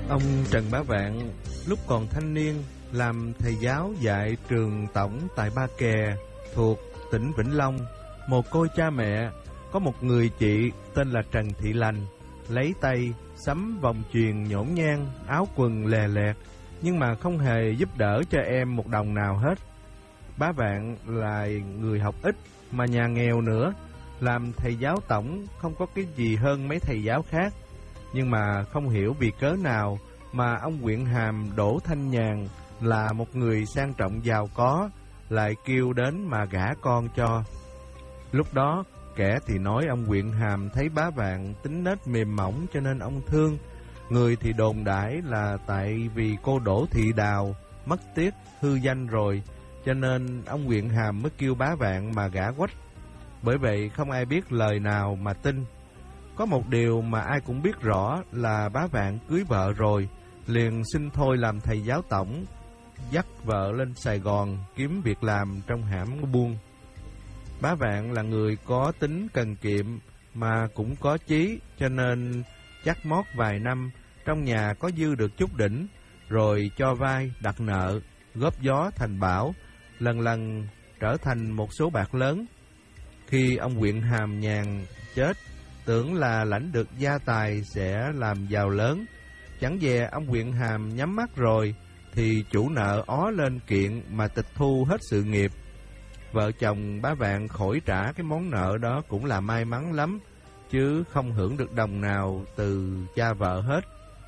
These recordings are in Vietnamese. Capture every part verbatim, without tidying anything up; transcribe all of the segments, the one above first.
Ông Trần Bá Vạn lúc còn thanh niên làm thầy giáo dạy trường tổng tại Ba Kè thuộc tỉnh Vĩnh Long. Mồ côi cha mẹ, có một người chị tên là Trần Thị Lành, lấy tay sắm vòng chuyền nhổn nhang, áo quần lè lẹt, nhưng mà không hề giúp đỡ cho em một đồng nào hết. Bá Vạn là người học ít mà nhà nghèo nữa, làm thầy giáo tổng không có cái gì hơn mấy thầy giáo khác. Nhưng mà không hiểu vì cớ nào mà ông Quyện Hàm Đỗ Thanh Nhàn là một người sang trọng giàu có lại kêu đến mà gả con cho. Lúc đó kẻ thì nói ông Quyện Hàm thấy Bá Vạn tính nết mềm mỏng cho nên ông thương. Người thì đồn đãi là tại vì cô Đỗ Thị Đào mất tiếc hư danh rồi, cho nên ông Quyện Hàm mới kêu Bá Vạn mà gả quách. Bởi vậy không ai biết lời nào mà tin. Có một điều mà ai cũng biết rõ là Bá Vạn cưới vợ rồi, liền xin thôi làm thầy giáo tổng, dắt vợ lên Sài Gòn kiếm việc làm trong hãm buôn. Bá Vạn là người có tính cần kiệm mà cũng có chí, cho nên chắc mót vài năm trong nhà có dư được chút đỉnh, rồi cho vay đặt nợ, góp gió thành bão, lần lần trở thành một số bạc lớn. Khi ông Quyện Hàm Nhàn chết, tưởng là lãnh được gia tài sẽ làm giàu lớn, chẳng dè ông Quyện Hàm nhắm mắt rồi thì chủ nợ ó lên kiện mà tịch thu hết sự nghiệp. Vợ chồng Bá Vạn khỏi trả cái món nợ đó cũng là may mắn lắm, chứ không hưởng được đồng nào từ cha vợ hết.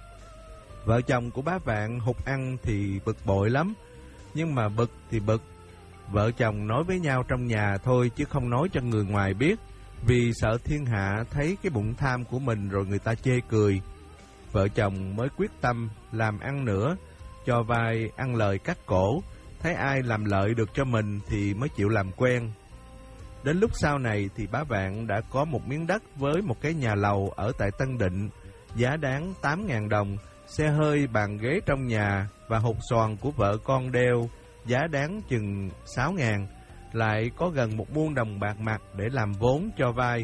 Vợ chồng của Bá Vạn hụt ăn thì bực bội lắm, nhưng mà bực thì bực, vợ chồng nói với nhau trong nhà thôi chứ không nói cho người ngoài biết, vì sợ thiên hạ thấy cái bụng tham của mình rồi người ta chê cười. Vợ chồng mới quyết tâm làm ăn nữa, cho vay ăn lời cắt cổ, thấy ai làm lợi được cho mình thì mới chịu làm quen. Đến lúc sau này thì Bá Vạn đã có một miếng đất với một cái nhà lầu ở tại Tân Định, giá đáng tám ngàn đồng, xe hơi bàn ghế trong nhà và hột xoàn của vợ con đeo, giá đáng chừng sáu ngàn, lại có gần một muôn đồng bạc mặt để làm vốn cho vay.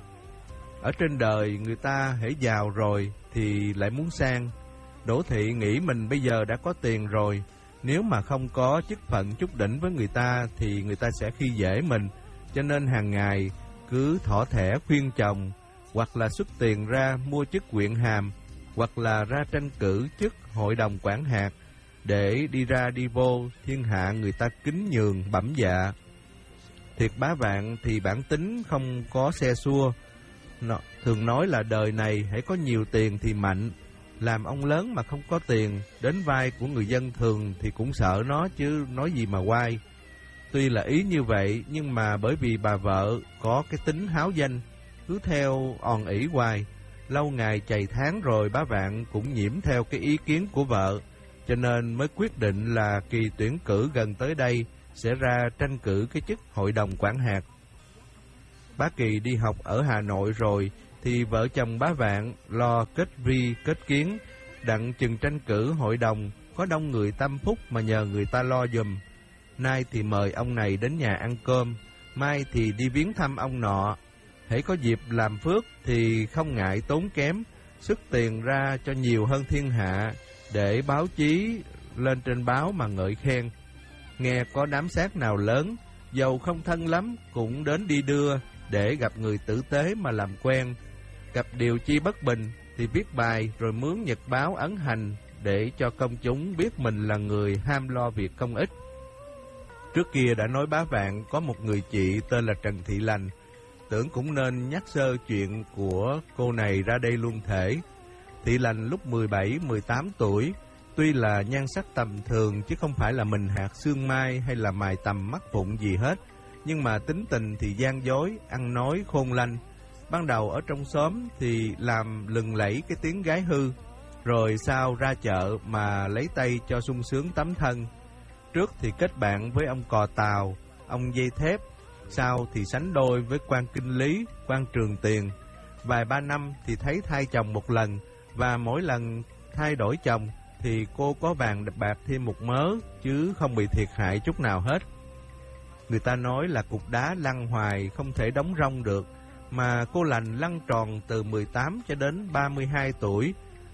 Ở trên đời người ta hễ giàu rồi thì lại muốn sang. Đỗ Thị nghĩ mình bây giờ đã có tiền rồi, nếu mà không có chức phận chút đỉnh với người ta thì người ta sẽ khi dễ mình, cho nên hàng ngày cứ thỏ thẻ khuyên chồng, hoặc là xuất tiền ra mua chức huyện hàm, hoặc là ra tranh cử chức hội đồng quản hạt, để đi ra đi vô thiên hạ người ta kính nhường bẩm dạ. Thiệt Bá Vạn thì bản tính không có xe xua, nó thường nói là đời này hãy có nhiều tiền thì mạnh. Làm ông lớn mà không có tiền, đến vai của người dân thường thì cũng sợ nó chứ nói gì mà oai. Tuy là ý như vậy, nhưng mà bởi vì bà vợ có cái tính háo danh, cứ theo òn ỉ hoài, lâu ngày chày tháng rồi Bá Vạn cũng nhiễm theo cái ý kiến của vợ, cho nên mới quyết định là kỳ tuyển cử gần tới đây sẽ ra tranh cử cái chức hội đồng quản hạt. Bá Kỳ đi học ở Hà Nội rồi thì vợ chồng Bá Vạn lo kết vi kết kiến, đặng chừng tranh cử hội đồng có đông người tâm phúc mà nhờ người ta lo giùm. Nay thì mời ông này đến nhà ăn cơm, mai thì đi viếng thăm ông nọ. Hễ có dịp làm phước thì không ngại tốn kém, xuất tiền ra cho nhiều hơn thiên hạ, để báo chí lên trên báo mà ngợi khen. Nghe có đám xác nào lớn, giàu không thân lắm cũng đến đi đưa, để gặp người tử tế mà làm quen. Gặp điều chi bất bình thì viết bài rồi mướn nhật báo ấn hành, để cho công chúng biết mình là người ham lo việc công ích. Trước kia đã nói Bá Vạn có một người chị tên là Trần Thị Lành, tưởng cũng nên nhắc sơ chuyện của cô này ra đây luôn thể. Thị Lành lúc mười bảy mười tám tuổi, tuy là nhan sắc tầm thường chứ không phải là mình hạt xương mai hay là mài tầm mắt phụng gì hết, nhưng mà tính tình thì gian dối, ăn nói khôn lanh. Ban đầu ở trong xóm thì làm lừng lẫy cái tiếng gái hư, rồi sau ra chợ mà lấy tay cho sung sướng tấm thân. Trước thì kết bạn với ông Cò Tàu, ông Dây Thép, sau thì sánh đôi với quan Kinh Lý, quan Trường Tiền. Vài ba năm thì thấy thay chồng một lần, và mỗi lần thay đổi chồng thì cô có vàng bạc thêm một mớ, chứ không bị thiệt hại chút nào hết. Người ta nói là cục đá lăn hoài không thể đóng rông được, mà cô Lành lăn tròn từ mười tám cho đến ba mươi hai tuổi,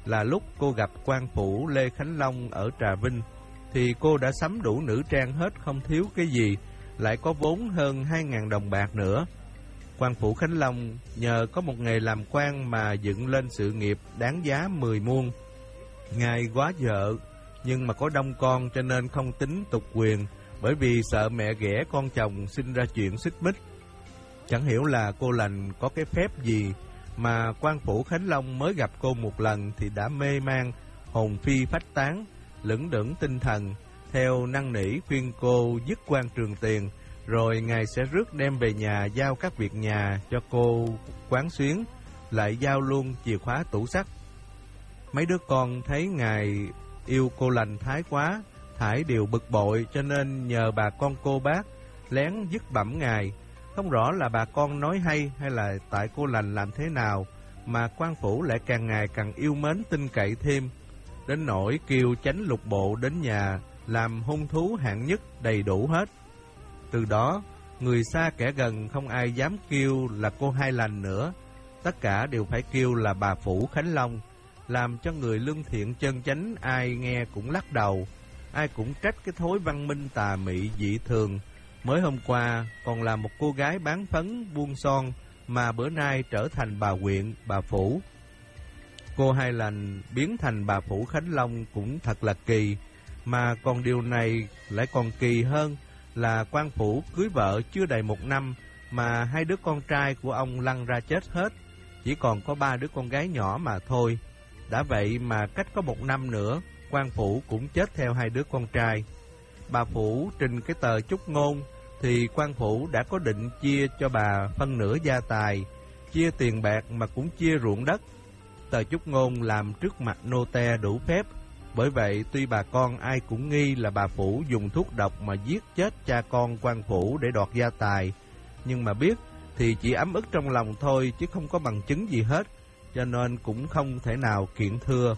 là lúc cô gặp quan phủ Lê Khánh Long ở Trà Vinh, thì cô đã sắm đủ nữ trang hết, không thiếu cái gì, lại có vốn hơn hai ngàn đồng bạc nữa. Quan phủ Khánh Long nhờ có một nghề làm quan mà dựng lên sự nghiệp đáng giá mười muôn. Ngài quá vợ, nhưng mà có đông con cho nên không tính tục quyền, bởi vì sợ mẹ ghẻ con chồng sinh ra chuyện xích mích. Chẳng hiểu là cô lành có cái phép gì mà quan phủ Khánh Long mới gặp cô một lần thì đã mê man, hồn phi phách tán, lững đững tinh thần, theo năn nỉ khuyên cô dứt quan trường tiền, rồi Ngài sẽ rước đem về nhà giao các việc nhà cho cô quán xuyến, lại giao luôn chìa khóa tủ sắt. Mấy đứa con thấy Ngài yêu cô lành thái quá, thải đều bực bội, cho nên nhờ bà con cô bác lén dứt bẩm Ngài. Không rõ là bà con nói hay hay là tại cô lành làm thế nào mà quan phủ lại càng ngày càng yêu mến tin cậy thêm, đến nỗi kêu chánh lục bộ đến nhà làm hung thú hạng nhất đầy đủ hết. Từ đó, người xa kẻ gần không ai dám kêu là cô Hai Lành nữa, tất cả đều phải kêu là bà Phủ Khánh Long, làm cho người lương thiện chân chánh ai nghe cũng lắc đầu, ai cũng trách cái thói văn minh tà mị dị thường. Mới hôm qua còn là một cô gái bán phấn buôn son mà bữa nay trở thành bà huyện, bà Phủ. Cô Hai Lành biến thành bà Phủ Khánh Long cũng thật là kỳ, mà còn điều này lại còn kỳ hơn là quan phủ cưới vợ chưa đầy một năm mà hai đứa con trai của ông lăn ra chết hết, chỉ còn có ba đứa con gái nhỏ mà thôi. Đã vậy mà cách có một năm nữa, quan phủ cũng chết theo hai đứa con trai. Bà Phủ trình cái tờ chúc ngôn thì quan phủ đã có định chia cho bà phân nửa gia tài, chia tiền bạc mà cũng chia ruộng đất. Tờ chúc ngôn làm trước mặt nô te đủ phép. Bởi vậy tuy bà con ai cũng nghi là bà Phủ dùng thuốc độc mà giết chết cha con quan phủ để đoạt gia tài, nhưng mà biết thì chỉ ấm ức trong lòng thôi chứ không có bằng chứng gì hết, cho nên cũng không thể nào kiện thưa.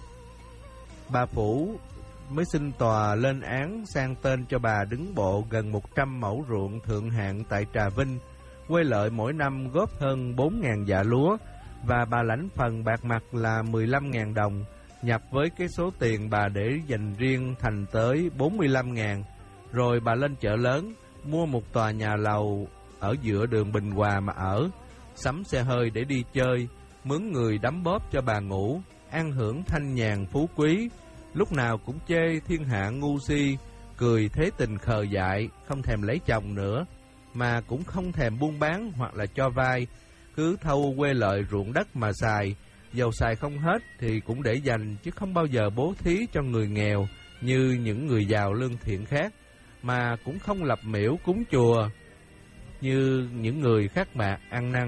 Bà Phủ mới xin tòa lên án sang tên cho bà đứng bộ gần một trăm mẫu ruộng thượng hạng tại Trà Vinh, quê lợi mỗi năm góp hơn bốn ngàn dạ lúa, và bà lãnh phần bạc mặt là mười lăm ngàn đồng, nhập với cái số tiền bà để dành riêng thành tới bốn mươi lăm ngàn. Rồi bà lên chợ lớn, mua một tòa nhà lầu ở giữa đường Bình Hòa mà ở, sắm xe hơi để đi chơi, mướn người đấm bóp cho bà ngủ, ăn hưởng thanh nhàn phú quý, lúc nào cũng chê thiên hạ ngu si, cười thế tình khờ dại, không thèm lấy chồng nữa, mà cũng không thèm buôn bán hoặc là cho vay, cứ thâu quê lợi ruộng đất mà xài, dầu xài không hết thì cũng để dành, chứ không bao giờ bố thí cho người nghèo như những người giàu lương thiện khác, mà cũng không lập miễu cúng chùa như những người khác bạc ăn năn.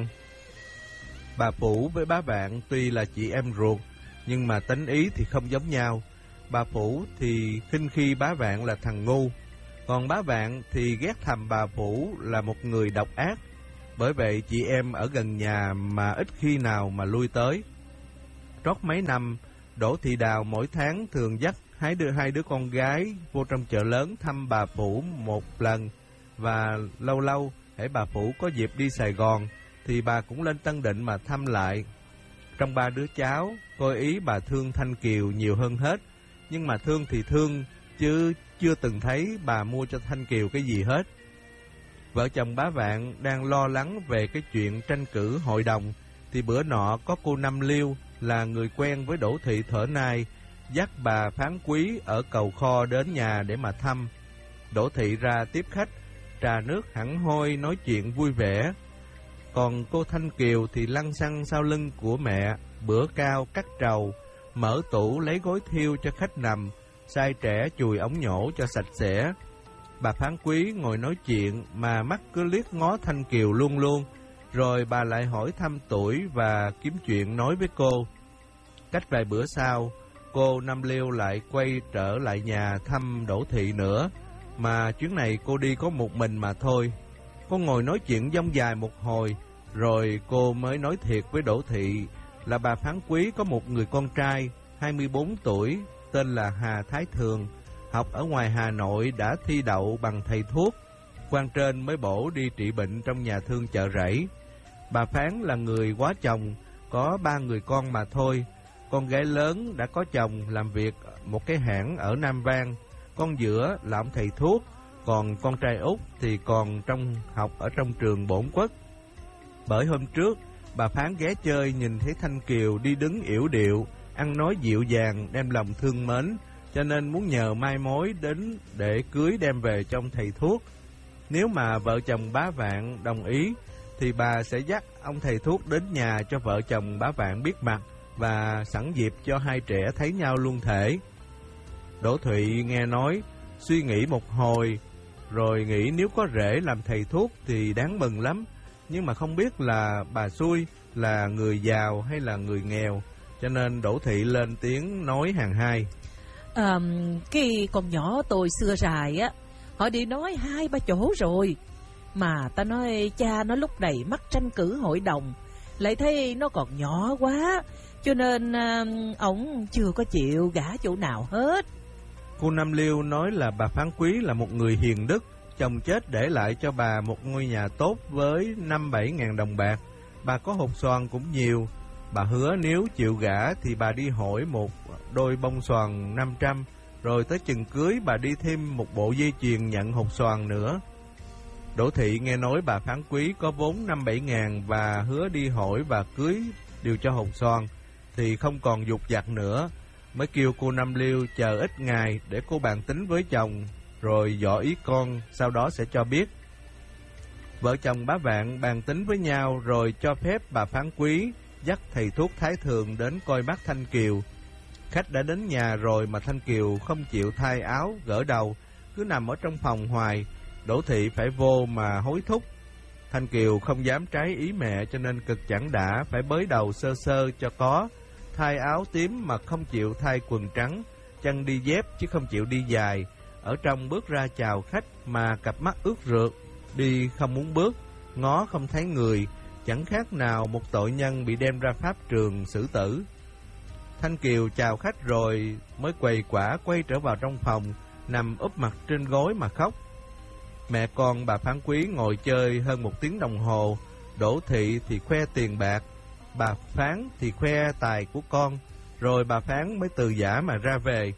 Bà Phủ với bá Vạn tuy là chị em ruột, nhưng mà tính ý thì không giống nhau. Bà Phủ thì khinh khi bá Vạn là thằng ngu, còn bá Vạn thì ghét thầm bà Phủ là một người độc ác. Bởi vậy chị em ở gần nhà mà ít khi nào mà lui tới. Trót mấy năm, Đỗ Thị Đào mỗi tháng thường dắt hai đứa hai đứa con gái vô trong chợ lớn thăm bà Phủ một lần, và lâu lâu hễ bà Phủ có dịp đi Sài Gòn thì bà cũng lên Tân Định mà thăm lại. Trong ba đứa cháu, coi ý bà thương Thanh Kiều nhiều hơn hết, nhưng mà thương thì thương, chứ chưa từng thấy bà mua cho Thanh Kiều cái gì hết. Vợ chồng bá Vạn đang lo lắng về cái chuyện tranh cử hội đồng, thì bữa nọ có cô Năm Liêu là người quen với Đỗ Thị Thở Nai, dắt bà Phán Quý ở Cầu Kho đến nhà để mà thăm. Đỗ Thị ra tiếp khách, trà nước hẳn hoi, nói chuyện vui vẻ. Còn cô Thanh Kiều thì lăn xăng sau lưng của mẹ, bữa cao cắt trầu, mở tủ lấy gối thiêu cho khách nằm, sai trẻ chùi ống nhổ cho sạch sẽ. Bà Phán Quý ngồi nói chuyện mà mắt cứ liếc ngó Thanh Kiều luôn luôn, rồi bà lại hỏi thăm tuổi và kiếm chuyện nói với cô. Cách vài bữa sau, cô Năm Liêu lại quay trở lại nhà thăm Đỗ Thị nữa, mà chuyến này cô đi có một mình mà thôi. Cô ngồi nói chuyện dông dài một hồi, rồi cô mới nói thiệt với Đỗ Thị là bà Phán Quý có một người con trai hai mươi bốn tuổi, tên là Hà Thái Thường, học ở ngoài Hà Nội, đã thi đậu bằng thầy thuốc, quan trên mới bổ đi trị bệnh trong nhà thương Chợ Rẫy. Bà Phán là người quá chồng, có ba người con mà thôi, Con gái lớn đã có chồng làm việc một cái hãng ở Nam Vang, con giữa là ông thầy thuốc, còn con trai út thì còn trong học ở trong trường bổn quốc. Bởi hôm trước, bà Phán ghé chơi nhìn thấy Thanh Kiều đi đứng yểu điệu, ăn nói dịu dàng, đem lòng thương mến, cho nên muốn nhờ mai mối đến để cưới đem về cho ông thầy thuốc. Nếu mà vợ chồng Bá Vạn đồng ý, thì bà sẽ dắt ông thầy thuốc đến nhà cho vợ chồng Bá Vạn biết mặt, và sẵn dịp cho hai trẻ thấy nhau luôn thể. Đỗ Thụy nghe nói, suy nghĩ một hồi, rồi nghĩ nếu có rể làm thầy thuốc thì đáng mừng lắm, nhưng mà không biết là bà xui là người giàu hay là người nghèo, cho nên Đỗ Thị lên tiếng nói hàng hai. À, cái con nhỏ tôi xưa dài á, họ đi nói hai ba chỗ rồi, mà ta nói cha nó lúc này mắc tranh cử hội đồng, lại thấy nó còn nhỏ quá, cho nên uh, ổng chưa có chịu gả chỗ nào hết. Cô Nam Liêu nói là bà Phán Quý là một người hiền đức, chồng chết để lại cho bà một ngôi nhà tốt với năm bảy ngàn đồng bạc. Bà có hột xoàn cũng nhiều. Bà hứa nếu chịu gả thì bà đi hỏi một đôi bông xoàn năm trăm, rồi tới chừng cưới bà đi thêm một bộ dây chuyền nhận hột xoàn nữa. Đỗ Thị nghe nói bà Phán Quý có vốn năm bảy ngàn và hứa đi hỏi và cưới đều cho hột xoàn, thì không còn dục dặt nữa, mới kêu cô Nam Liêu chờ ít ngày để cô bàn tính với chồng, rồi dọ ý con, sau đó sẽ cho biết. Vợ chồng Bá Vạn bàn tính với nhau rồi cho phép bà Phán Quý dắt thầy thuốc Thái Thường đến coi mắt Thanh Kiều. Khách đã đến nhà rồi mà Thanh Kiều không chịu thay áo, gỡ đầu, cứ nằm ở trong phòng hoài. Đỗ Thị phải vô mà hối thúc. Thanh Kiều không dám trái ý mẹ cho nên cực chẳng đã phải bới đầu sơ sơ cho có, thay áo tím mà không chịu thay quần trắng, chân đi dép chứ không chịu đi dài. Ở trong bước ra chào khách mà cặp mắt ướt rượt, đi không muốn bước, ngó không thấy người, chẳng khác nào một tội nhân bị đem ra pháp trường xử tử. Thanh Kiều chào khách rồi mới quầy quả quay trở vào trong phòng, nằm úp mặt trên gối mà khóc. Mẹ con bà Phán Quý ngồi chơi hơn một tiếng đồng hồ. Đỗ Thị thì khoe tiền bạc, bà Phán thì khoe tài của con, rồi bà Phán mới từ giã mà ra về.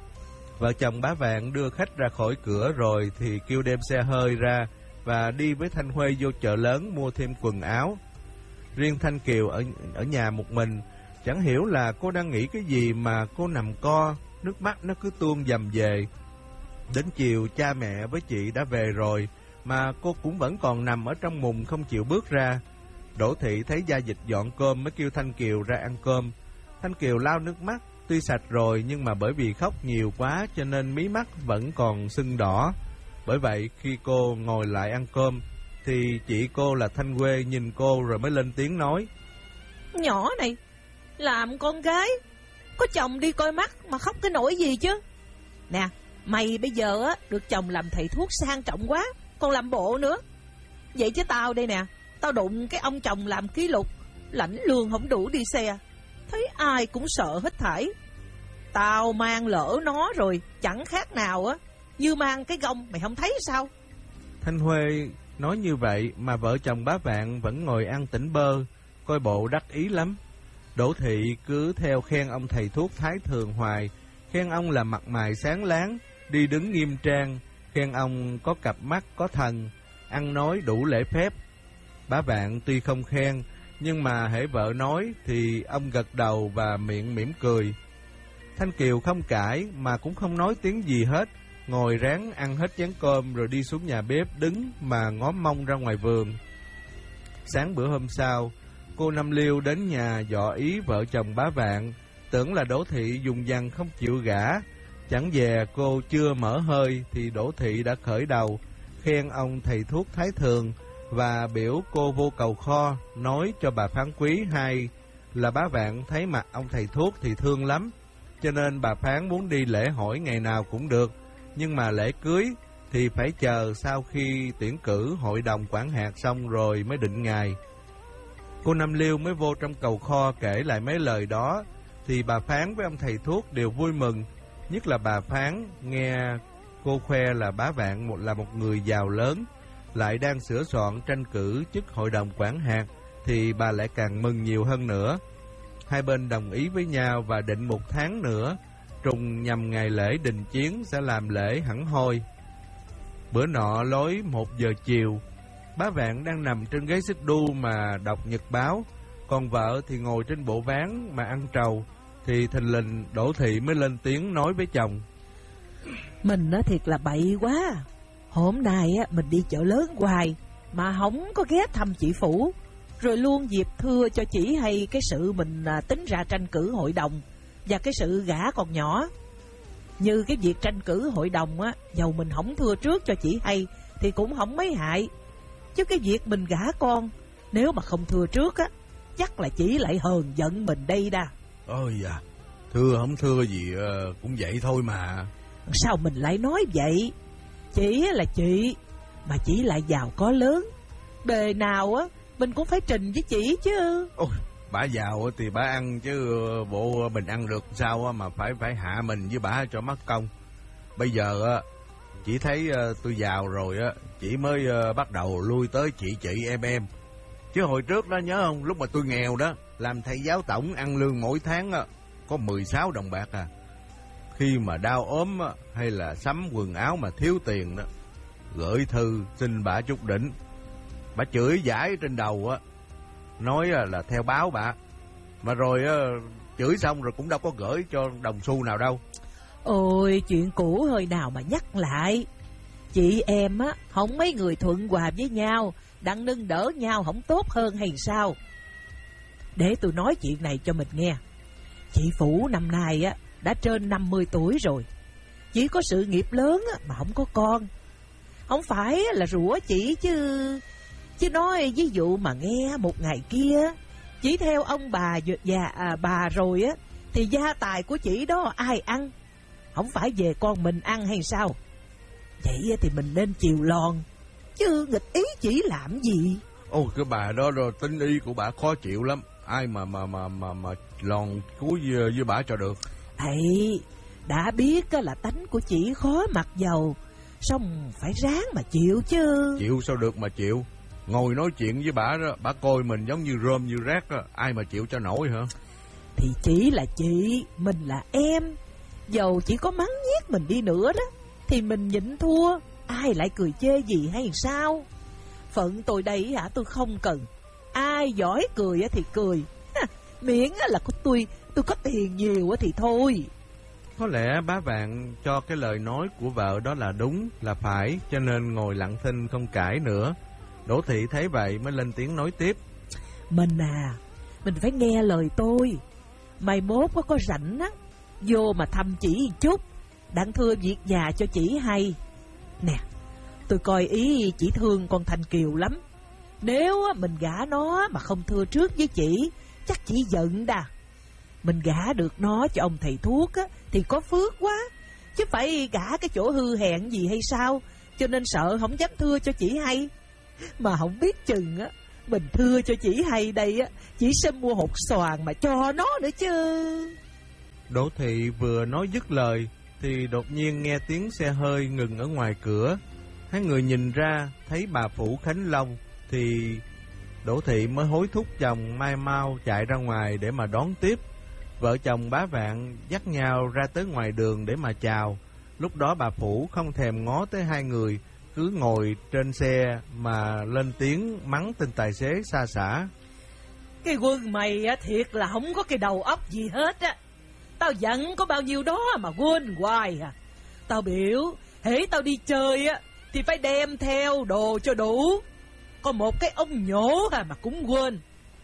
Vợ chồng Bá Vạn đưa khách ra khỏi cửa rồi thì kêu đem xe hơi ra và đi với Thanh Huê vô chợ lớn mua thêm quần áo. Riêng Thanh Kiều ở, ở nhà một mình, chẳng hiểu là cô đang nghĩ cái gì mà cô nằm co, nước mắt nó cứ tuôn dầm về. Đến chiều cha mẹ với chị đã về rồi, mà cô cũng vẫn còn nằm ở trong mùng không chịu bước ra. Đỗ Thị thấy gia dịch dọn cơm mới kêu Thanh Kiều ra ăn cơm. Thanh Kiều lau nước mắt, tuy sạch rồi nhưng mà bởi vì khóc nhiều quá cho nên mí mắt vẫn còn sưng đỏ. Bởi vậy khi cô ngồi lại ăn cơm thì chị cô là Thanh Huê nhìn cô rồi mới lên tiếng nói. Nhỏ này, làm con gái, có chồng đi coi mắt mà khóc cái nỗi gì chứ. Nè, mày bây giờ á được chồng làm thầy thuốc sang trọng quá, còn làm bộ nữa. Vậy chứ tao đây nè, tao đụng cái ông chồng làm ký lục, lãnh lương không đủ đi xe, thấy ai cũng sợ hết thảy. Tao mang lỡ nó rồi, chẳng khác nào á như mang cái gông, mày không thấy sao? Thanh Huê nói như vậy mà vợ chồng Bá Vạn vẫn ngồi ăn tỉnh bơ, coi bộ đắc ý lắm. Đỗ Thị cứ theo khen ông thầy thuốc Thái Thường hoài, khen ông là mặt mày sáng láng, đi đứng nghiêm trang, khen ông có cặp mắt có thần, ăn nói đủ lễ phép. Bá Vạn tuy không khen, nhưng mà hễ vợ nói thì ông gật đầu và miệng mỉm cười. Thanh Kiều không cãi mà cũng không nói tiếng gì hết, ngồi ráng ăn hết chén cơm rồi đi xuống nhà bếp đứng mà ngó mông ra ngoài vườn. Sáng bữa hôm sau, cô Năm Liêu đến nhà dọ ý vợ chồng Bá Vạn, tưởng là Đỗ Thị dùng dằng không chịu gả. Chẳng dè cô chưa mở hơi thì Đỗ Thị đã khởi đầu, khen ông thầy thuốc Thái Thường và biểu cô vô cầu kho, nói cho bà Phán Quý hay là Bá Vạn thấy mặt ông thầy thuốc thì thương lắm, cho nên bà Phán muốn đi lễ hỏi ngày nào cũng được, nhưng mà lễ cưới thì phải chờ sau khi tuyển cử hội đồng quản hạt xong rồi mới định ngày. Cô Năm Liêu mới vô trong cầu kho kể lại mấy lời đó, thì bà Phán với ông thầy thuốc đều vui mừng, nhất là bà Phán nghe cô khoe là Bá Vạn một là một người giàu lớn, lại đang sửa soạn tranh cử chức hội đồng quản hạt, thì bà lại càng mừng nhiều hơn nữa. Hai bên đồng ý với nhau và định một tháng nữa, trùng nhằm ngày lễ đình chiến sẽ làm lễ hẳn hoi. Bữa nọ lối một giờ chiều, bá Vạn đang nằm trên ghế xích đu mà đọc nhật báo, còn vợ thì ngồi trên bộ ván mà ăn trầu. Thì thình lình Đỗ Thị mới lên tiếng nói với chồng: Mình á thiệt là bậy quá. Hôm nay á mình đi chợ lớn hoài mà không có ghé thăm chị Phủ, rồi luôn dịp thưa cho chị hay cái sự mình à, tính ra tranh cử hội đồng và cái sự gả còn nhỏ. Như cái việc tranh cử hội đồng á, dầu mình không thưa trước cho chị hay thì cũng không mấy hại. Chứ cái việc mình gả con, nếu mà không thưa trước á, chắc là chị lại hờn giận mình đây đa. Ôi da, thưa không thưa gì uh, cũng vậy thôi mà. Sao mình lại nói vậy? Chị là chị, mà chị lại giàu có lớn, bề nào á mình cũng phải trình với chị chứ. Ôi, bả giàu thì bả ăn chứ bộ mình ăn được sao mà phải phải hạ mình với bả cho mất công. Bây giờ á, chỉ thấy uh, tôi giàu rồi á, chỉ mới uh, bắt đầu lui tới chị chị em em. Chứ hồi trước đó nhớ không, lúc mà tôi nghèo đó, làm thầy giáo tổng ăn lương mỗi tháng á, có mười sáu đồng bạc à. Khi mà đau ốm á, hay là sắm quần áo mà thiếu tiền đó, gửi thư xin bả chút đỉnh, bả chửi giải trên đầu á, nói là theo báo bả, mà rồi chửi xong rồi cũng đâu có gửi cho đồng xu nào đâu. Ôi, chuyện cũ hơi nào mà nhắc lại. Chị em á, không mấy người thuận hòa với nhau, đặng nâng đỡ nhau không tốt hơn hay sao? Để tôi nói chuyện này cho mình nghe. Chị Phủ năm nay á đã trên năm mươi tuổi rồi, chỉ có sự nghiệp lớn á, mà không có con. Không phải là rủa chị chứ, chứ nói ví dụ mà nghe một ngày kia chỉ theo ông bà già à, bà rồi á, thì gia tài của chị đó ai ăn? Không phải về con mình ăn hay sao? Vậy thì mình nên chiều lòn, chứ nghịch ý chỉ làm gì. Ôi cái bà đó rồi tính ý của bà khó chịu lắm, ai mà mà mà mà mà lòn cúi với, với bà cho được. Ấy, đã biết là tánh của chị khó mặc dầu, xong phải ráng mà chịu chứ. Chịu sao được mà chịu. Ngồi nói chuyện với bà đó, bà coi mình giống như rơm như rác đó, ai mà chịu cho nổi hả? Thì chỉ là chị, mình là em, dầu chỉ có mắng nhiếc mình đi nữa đó, thì mình nhịn thua, ai lại cười chê gì hay sao? Phận tôi đây hả, tôi không cần. Ai giỏi cười thì cười, miễn là có tôi, tôi có tiền nhiều thì thôi. Có lẽ bá Vạn cho cái lời nói của vợ đó là đúng, là phải, cho nên ngồi lặng thinh không cãi nữa. Đỗ Thị thấy vậy mới lên tiếng nói tiếp: Mình à, mình phải nghe lời tôi. Mai mốt có có rảnh á, vô mà thăm chỉ chút, đặng thưa việc nhà cho chỉ hay. Nè, tôi coi ý chỉ thương con Thanh Kiều lắm. Nếu mình gả nó mà không thưa trước với chị, chắc chỉ giận đà. Mình gả được nó cho ông thầy thuốc á, thì có phước quá, chứ phải gả cái chỗ hư hẹn gì hay sao? Cho nên sợ không dám thưa cho chị hay. Mà không biết chừng á, mình thưa cho chị hay đây á, chỉ sẽ mua hột xoàn mà cho nó nữa chứ. Đỗ Thị vừa nói dứt lời thì đột nhiên nghe tiếng xe hơi ngừng ở ngoài cửa. Hai người nhìn ra thấy bà Phủ Khánh Long, thì Đỗ Thị mới hối thúc chồng mai mau chạy ra ngoài để mà đón tiếp. Vợ chồng bá Vạn dắt nhau ra tới ngoài đường để mà chào. Lúc đó bà Phủ không thèm ngó tới hai người, cứ ngồi trên xe mà lên tiếng mắng tên tài xế xa xả: Cái quân mày á, thiệt là không có cái đầu óc gì hết á. Tao giận có bao nhiêu đó mà quên hoài à. Tao biểu hễ tao đi chơi á thì phải đem theo đồ cho đủ. Có một cái ông nhổ à mà cũng quên.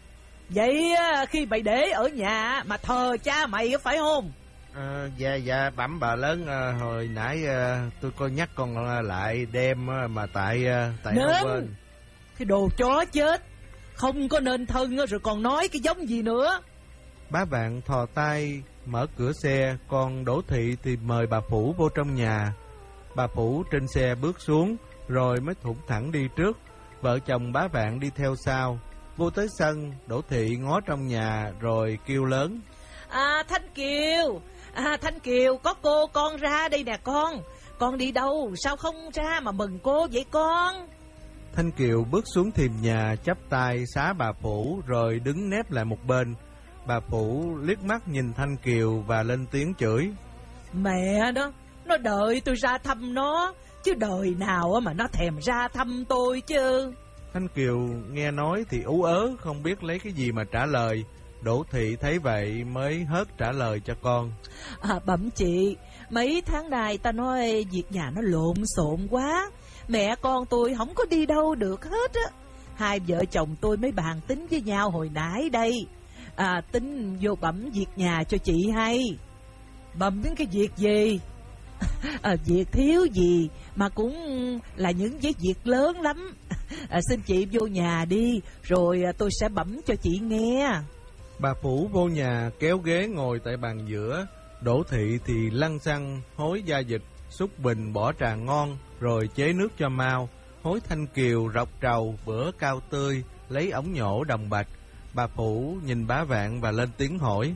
Vậy á, khi mày để ở nhà mà thờ cha mày phải không? À, dạ dạ bẩm bà lớn, à, hồi nãy à, tôi coi nhắc con lại đem à, mà tại à, tại Nên nó quên. Cái đồ chó chết, không có nên thân rồi còn nói cái giống gì nữa. Bá Vạn thò tay mở cửa xe, còn Đỗ Thị thì mời bà Phủ vô trong nhà. Bà Phủ trên xe bước xuống rồi mới thủng thẳng đi trước, vợ chồng bá Vạn đi theo sau. Vô tới sân, Đỗ Thị ngó trong nhà rồi kêu lớn: À Thanh Kiều, à Thanh Kiều, có cô con ra đây nè con. Con đi đâu, sao không ra mà mừng cô vậy con? Thanh Kiều bước xuống thềm nhà, chắp tay xá bà Phủ rồi đứng nép lại một bên. Bà Phủ liếc mắt nhìn Thanh Kiều và lên tiếng chửi. Mẹ đó, nó đợi tôi ra thăm nó, chứ đời nào mà nó thèm ra thăm tôi chứ. Thanh Kiều nghe nói thì ú ớ, không biết lấy cái gì mà trả lời. Đỗ Thị thấy vậy mới hớt trả lời cho con. À, bẩm chị, mấy tháng nay ta nói việc nhà nó lộn xộn quá, mẹ con tôi không có đi đâu được hết á. Hai vợ chồng tôi mới bàn tính với nhau hồi nãy đây, à, tính vô bẩm việc nhà cho chị hay. Bẩm đến cái việc gì? À, việc thiếu gì mà cũng là những cái việc lớn lắm. À, xin chị vô nhà đi, rồi tôi sẽ bẩm cho chị nghe. Bà Phủ vô nhà kéo ghế ngồi tại bàn giữa. Đỗ Thị thì lăn xăng hối gia dịch, xúc bình bỏ trà ngon, rồi chế nước cho mau. Hối Thanh Kiều rọc trầu bữa cao tươi, lấy ống nhổ đồng bạch. Bà Phủ nhìn bá Vạn và lên tiếng hỏi.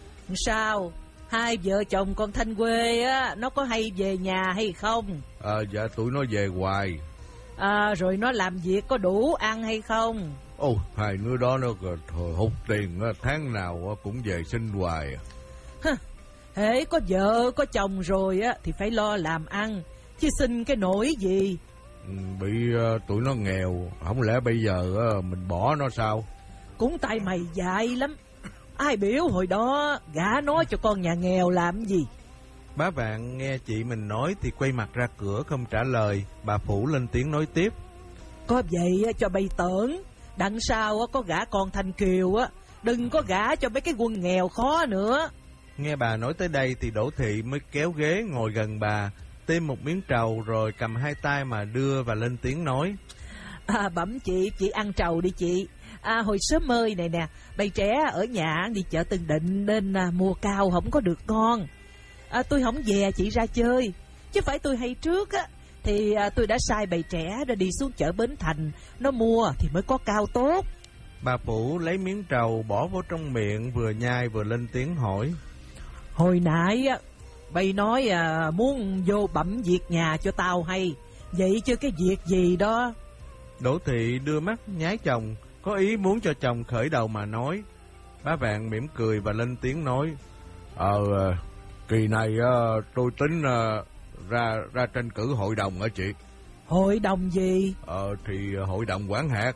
Sao? Hai vợ chồng con Thanh Quê á, nó có hay về nhà hay không? Ờ, dạ tụi nó về hoài. À, rồi nó làm việc có đủ ăn hay không? Ồ, hai đứa đó nó thờ hút tiền, tháng nào cũng về xin hoài. Hả? Hễ có vợ có chồng rồi á thì phải lo làm ăn, chứ xin cái nỗi gì. Bị uh, tụi nó nghèo, không lẽ bây giờ uh, mình bỏ nó sao? Cũng tại mày dại lắm. Ai biểu hồi đó gả nói cho con nhà nghèo làm gì. Bá Vạn nghe chị mình nói thì quay mặt ra cửa không trả lời. Bà Phủ lên tiếng nói tiếp. Có vậy cho bay tưởng, đằng sau có gả con Thanh Kiều á, đừng có gả cho mấy cái quân nghèo khó nữa. Nghe bà nói tới đây thì Đỗ Thị mới kéo ghế ngồi gần bà, tìm một miếng trầu rồi cầm hai tay mà đưa và lên tiếng nói. À, bẩm chị, chị ăn trầu đi chị. À, hồi sớm mơi này nè, bầy trẻ ở nhà đi chợ Tân Định nên à, mua cao không có được ngon. À, tôi không về chị ra chơi, chứ phải tôi hay trước á thì à, tôi đã sai bầy trẻ đã đi xuống chợ Bến Thành, nó mua thì mới có cao tốt. Bà Phủ lấy miếng trầu bỏ vô trong miệng, vừa nhai vừa lên tiếng hỏi. Hồi nãy á, bầy nói à, muốn vô bẩm việc nhà cho tao hay, vậy chứ cái việc gì đó? Đỗ Thị đưa mắt nhái chồng, có ý muốn cho chồng khởi đầu mà nói. Bá Vạn mỉm cười và lên tiếng nói. Ờ, kỳ này uh, tôi tính uh, ra ra tranh cử hội đồng hả chị? Hội đồng gì? Ờ, thì hội đồng quản hạt.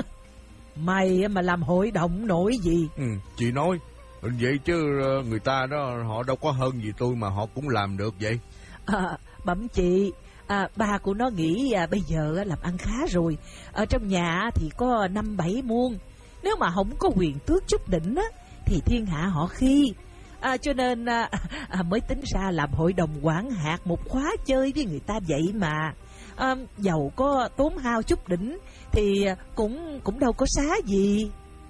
Mày mà làm hội đồng nổi gì? Ừ, chị nói vậy chứ người ta đó họ đâu có hơn gì tôi mà họ cũng làm được vậy. À, bẩm chị, à, ba của nó nghĩ à, bây giờ làm ăn khá rồi, ở trong nhà thì có năm bảy muôn, nếu mà không có quyền tước chút đỉnh á thì thiên hạ họ khi, à, cho nên à, à, mới tính ra làm hội đồng quản hạt một khóa chơi với người ta vậy mà. À, dầu có tốn hao chút đỉnh thì cũng cũng đâu có xá gì.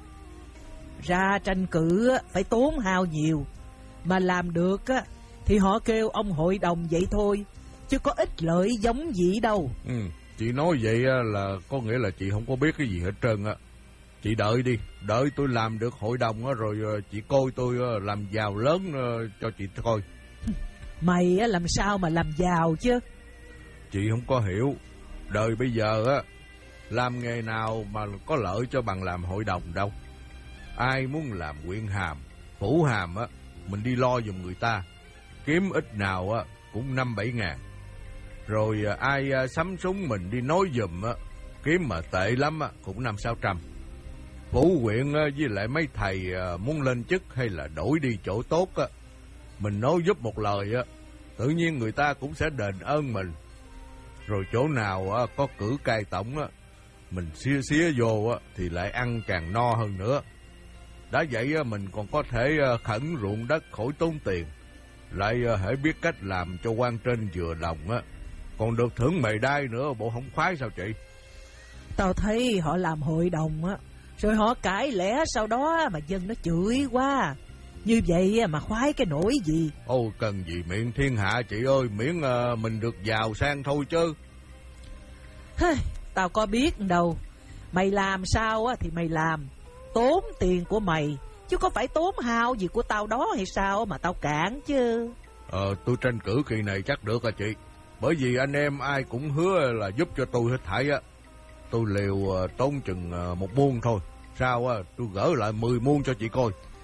Ra tranh cử phải tốn hao nhiều, mà làm được á thì họ kêu ông hội đồng vậy thôi, chứ có ích lợi giống gì đâu. Ừ, chị nói vậy là có nghĩa là chị không có biết cái gì hết trơn á. Chị đợi đi, đợi tôi làm được hội đồng á rồi chị coi tôi làm giàu lớn cho chị coi. Mày làm sao mà làm giàu chứ? Chị không có hiểu, đời bây giờ á làm nghề nào mà có lợi cho bằng làm hội đồng đâu. Ai muốn làm huyện hàm, phủ hàm á, mình đi lo giùm người ta, kiếm ít nào á cũng năm bảy ngàn. Rồi ai sắm súng mình đi nói giùm á, kiếm mà tệ lắm á cũng năm sáu trăm. Phủ huyện với lại mấy thầy muốn lên chức hay là đổi đi chỗ tốt á, mình nói giúp một lời á, tự nhiên người ta cũng sẽ đền ơn mình. Rồi chỗ nào á có cử cai tổng á, mình xía xía vô á thì lại ăn càng no hơn nữa. Đã vậy á mình còn có thể khẩn ruộng đất khỏi tốn tiền, lại hãy biết cách làm cho quan trên vừa lòng á, còn được thưởng mày đai nữa, bộ không khoái sao chị? Tao thấy họ làm hội đồng á, rồi họ cãi lẽ sau đó mà dân nó chửi quá, như vậy mà khoái cái nỗi gì. Ôi cần gì miệng thiên hạ chị ơi, miễn uh, mình được giàu sang thôi chứ. Hây, tao có biết đâu, mày làm sao á thì mày làm, tốn tiền của mày, chứ có phải tốn hao gì của tao đó hay sao mà tao cản chứ. Ờ, tôi tranh cử kỳ này chắc được à chị, bởi vì anh em ai cũng hứa là giúp cho tôi hết thảy á. Tôi liều uh, tốn chừng uh, một muôn thôi, sao á uh, tôi gỡ lại mười muôn cho chị coi.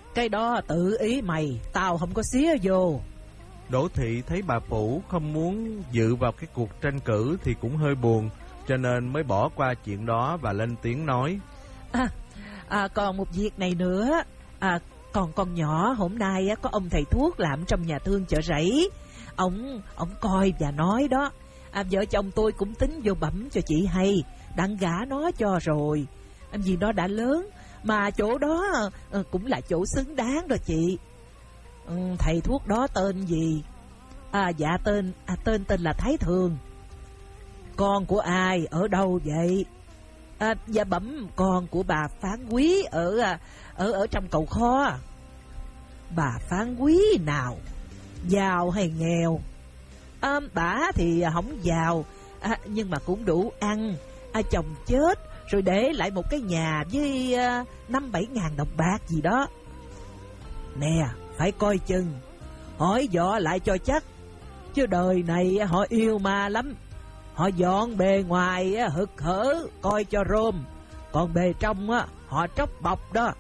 Cái đó tự ý mày, tao không có xía vô. Đỗ Thị thấy bà Phủ không muốn dự vào cái cuộc tranh cử thì cũng hơi buồn, cho nên mới bỏ qua chuyện đó và lên tiếng nói. À, à, còn một việc này nữa, à, còn con nhỏ hôm nay á, có ông thầy thuốc làm trong nhà thương chợ rẫy. Ông, ông coi và nói đó, à, vợ chồng tôi cũng tính vô bẩm cho chị hay, đặng gả nó cho rồi. Vì nó đã lớn, mà chỗ đó à, cũng là chỗ xứng đáng rồi chị. Ừ, thầy thuốc đó tên gì? À, dạ tên, à, tên tên là Thái Thường. Con của ai, ở đâu vậy? À, dạ bẩm con của bà Phán Quý ở ở ở trong cầu kho. Bà Phán Quý nào, giàu hay nghèo? À, bà thì không giàu, à, nhưng mà cũng đủ ăn. À, chồng chết rồi để lại một cái nhà với à, năm bảy ngàn đồng bạc gì đó. Nè, phải coi chừng, hỏi dọ lại cho chắc, chứ đời này họ yêu ma lắm. Họ dọn bề ngoài hực hở coi cho rôm, còn bề trong họ tróc bọc đó.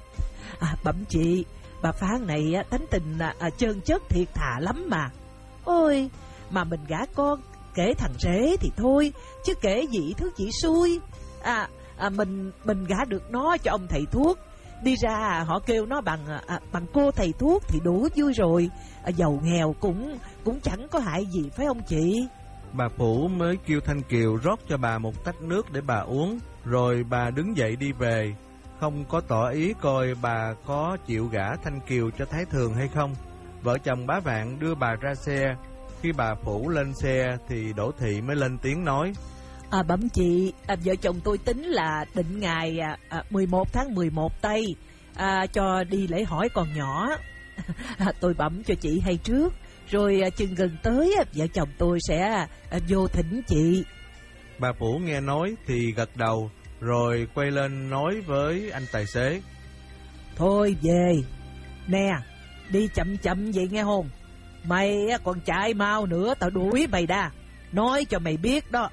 À, bẩm chị, bà Phán này tánh tình à, trơn chất thiệt thà lắm mà. Ôi, mà mình gả con kể thằng rể thì thôi, chứ kể gì thứ chỉ xui. À, à mình mình gả được nó cho ông thầy thuốc, đi ra họ kêu nó bằng à, bằng cô thầy thuốc thì đủ vui rồi. À, giàu nghèo cũng cũng chẳng có hại gì phải không chị? Bà Phủ mới kêu Thanh Kiều rót cho bà một tách nước để bà uống, rồi bà đứng dậy đi về, không có tỏ ý coi bà có chịu gả Thanh Kiều cho Thái Thường hay không. Vợ chồng bá Vạn đưa bà ra xe. Khi bà Phủ lên xe thì Đỗ Thị mới lên tiếng nói. À, bẩm chị, à, vợ chồng tôi tính là định ngày à, mười một tháng mười một Tây à, cho đi lễ hỏi con nhỏ. À, tôi bẩm cho chị hay trước, rồi à, chừng gần tới à, vợ chồng tôi sẽ à, vô thỉnh chị. Bà Phủ nghe nói thì gật đầu, rồi quay lên nói với anh tài xế. Thôi về, nè, đi chậm chậm vậy nghe không? Mày còn chạy mau nữa tao đuổi mày đa, nói cho mày biết đó.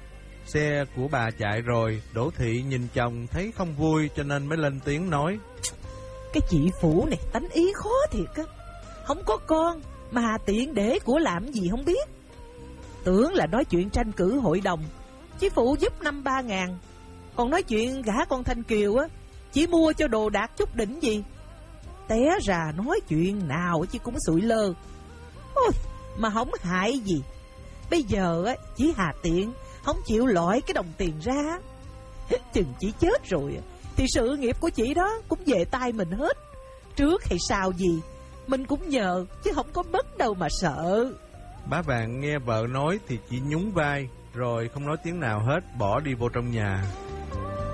Xe của bà chạy rồi, Đỗ Thị nhìn chồng thấy không vui cho nên mới lên tiếng nói. Cái chị Phủ này tánh ý khó thiệt á, không có con mà tiện để của làm gì không biết. Tưởng là nói chuyện tranh cử hội đồng, chị Phụ giúp năm ba ngàn, còn nói chuyện gả con Thanh Kiều á, chỉ mua cho đồ đạc chút đỉnh gì. Té ra nói chuyện nào chứ cũng sụi lơ. Ôi, mà không hại gì. Bây giờ á, chỉ hà tiện không chịu lọi cái đồng tiền ra. Chừng chị chết rồi thì sự nghiệp của chị đó cũng về tay mình hết. Trước hay sau gì mình cũng nhờ, chứ không có mất đâu mà sợ. Bá Vạn nghe vợ nói thì chỉ nhún vai, rồi không nói tiếng nào hết, bỏ đi vô trong nhà.